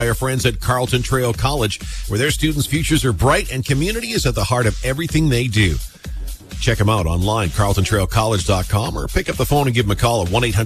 Our friends at Carlton Trail College, where their students' futures are bright and community is at the heart of everything they do. Check them out online, carltontrailcollege.com, or pick up the phone and give them a call at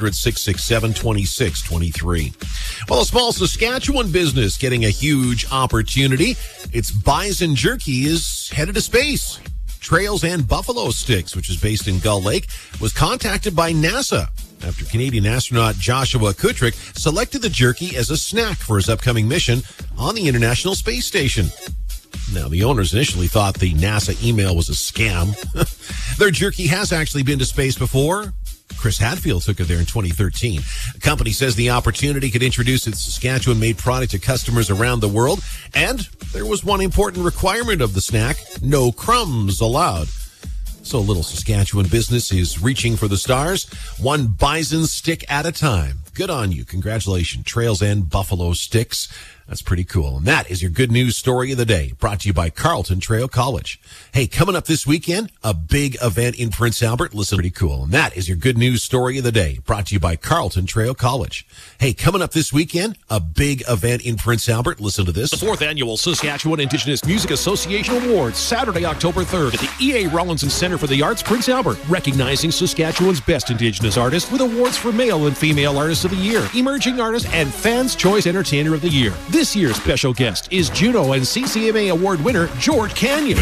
1-800-667-2623. Well, a small Saskatchewan business getting a huge opportunity. Its Bison Jerky is headed to space. Trails and Buffalo Sticks, which is based in Gull Lake, was contacted by NASA after Canadian astronaut Joshua Kutrick selected the jerky as a snack for his upcoming mission on the International Space Station. Now, the owners initially thought the NASA email was a scam. Their jerky has actually been to space before. Chris Hadfield took it there in 2013. The company says the opportunity could introduce its Saskatchewan-made product to customers around the world. And there was one important requirement of the snack: no crumbs allowed. So a little Saskatchewan business is reaching for the stars, one bison stick at a time. Good on you. Congratulations, Trails and Buffalo Sticks. That's pretty cool. And that is your good news story of the day, brought to you by Carlton Trail College. Hey, coming up this weekend, a big event in Prince Albert. Listen, pretty cool. And that is your good news story of the day, brought to you by Carlton Trail College. Hey, coming up this weekend, a big event in Prince Albert. Listen to this. The 4th Annual Saskatchewan Indigenous Music Association Awards, Saturday, October 3rd at the E.A. Rawlinson Centre for the Arts, Prince Albert, recognizing Saskatchewan's best Indigenous artists with awards for male and female artists of the year, emerging artist, and Fans' Choice Entertainer of the Year. This year's special guest is Juno and CCMA Award winner George Canyon.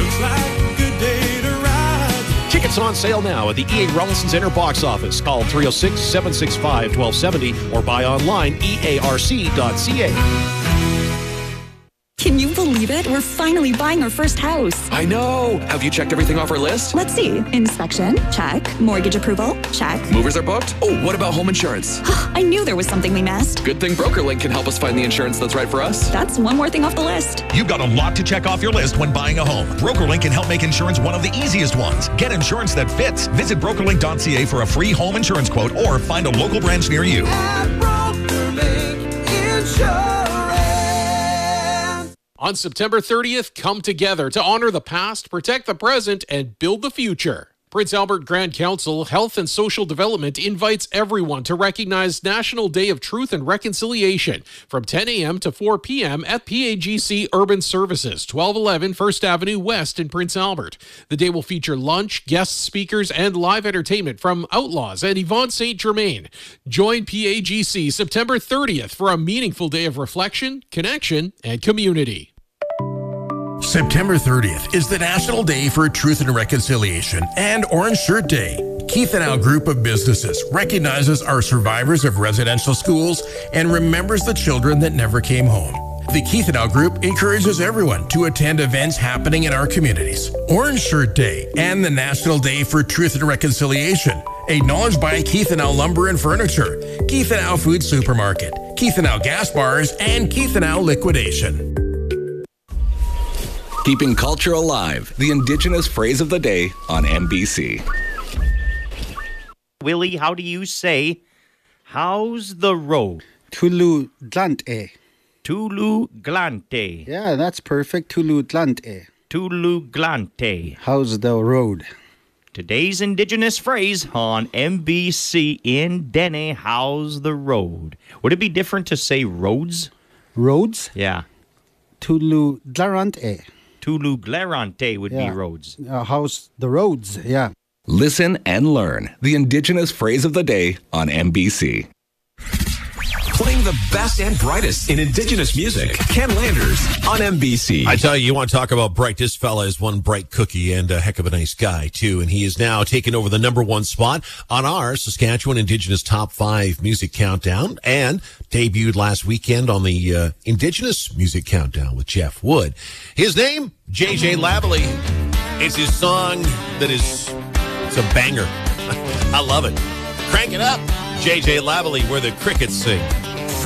Tickets on sale now at the E.A. Rawlinson Centre box office. Call 306-765-1270 or buy online earc.ca. Can you believe it? We're finally buying our first house. I know. Have you checked everything off our list? Let's see. Inspection? Check. Mortgage approval? Check. Movers are booked? Oh, what about home insurance? I knew there was something we missed. Good thing BrokerLink can help us find the insurance that's right for us. That's one more thing off the list. You've got a lot to check off your list when buying a home. BrokerLink can help make insurance one of the easiest ones. Get insurance that fits. Visit BrokerLink.ca for a free home insurance quote or find a local branch near you. At BrokerLink Insurance. On September 30th, come together to honor the past, protect the present, and build the future. Prince Albert Grand Council Health and Social Development invites everyone to recognize National Day of Truth and Reconciliation from 10 a.m. to 4 p.m. at PAGC Urban Services, 1211 First Avenue West in Prince Albert. The day will feature lunch, guest speakers, and live entertainment from Outlaws and Yvonne St. Germain. Join PAGC September 30th for a meaningful day of reflection, connection, and community. September 30th is the National Day for Truth and Reconciliation and Orange Shirt Day. Keith and Al Group of Businesses recognizes our survivors of residential schools and remembers the children that never came home. The Keith and Al Group encourages everyone to attend events happening in our communities. Orange Shirt Day and the National Day for Truth and Reconciliation, acknowledged by Keith and Al Lumber and Furniture, Keith and Al Food Supermarket, Keith and Al Gas Bars, and Keith and Al Liquidation. Keeping culture alive, the Indigenous phrase of the day on MBC. Willie, how do you say, how's the road? Tulu Dlante. Tulu Glante. Yeah, that's perfect. Tulu Dlante. Tulu Glante. How's the road? Today's Indigenous phrase on MBC in Dene, how's the road? Would it be different to say roads? Roads? Yeah. Tulu Dlarante. Tulu Glarante would be roads. How's the roads? Yeah. Listen and learn the Indigenous phrase of the day on MBC. Playing the best and brightest in Indigenous music. Ken Landers on MBC. I tell you, you want to talk about bright. This fella is one bright cookie and a heck of a nice guy, too. And he is now taken over the #1 spot on our Saskatchewan Indigenous Top 5 Music Countdown and debuted last weekend on the Indigenous Music Countdown with Jeff Wood. His name, JJ Lavely. It's his song that is, it's a banger. I love it. Crank it up. JJ Lavely, where the crickets sing.